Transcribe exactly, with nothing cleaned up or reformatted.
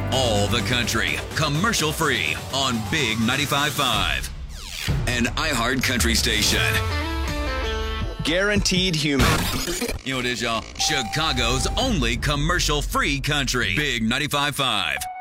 all the country, commercial free on Big ninety-five point five. An iHeart country station. Guaranteed human. You know what it is, y'all? Chicago's only commercial free country. Big ninety-five point five.